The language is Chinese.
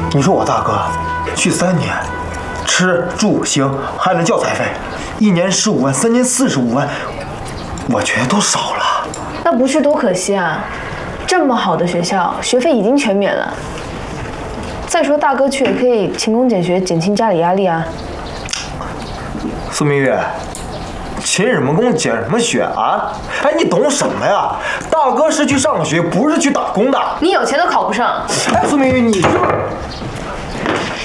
你说我大哥去3年，吃住行还能教材费，1年15万，3年45万，我觉得都少了。 那不去多可惜啊！这么好的学校，学费已经全免了。再说大哥去也可以勤工俭学，减轻家里压力啊。 苏明月，勤什么工俭什么学啊？哎，你懂什么呀？大哥是去上学，不是去打工的。 你有钱都考不上。 哎，苏明月，你是不是？